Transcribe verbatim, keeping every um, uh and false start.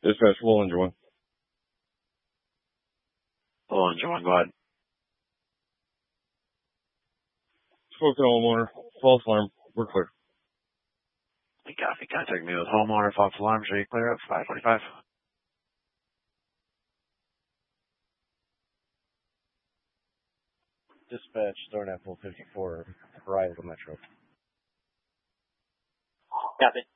Dispatch, Full Engine one. Full Engine one, go ahead. Spoken homeowner, false alarm, we're clear. Copy, contact me with homeowner, false alarm, show you clear up, five forty-five. Dispatch, starting at full fifty-four, Verizon Metro. Copy.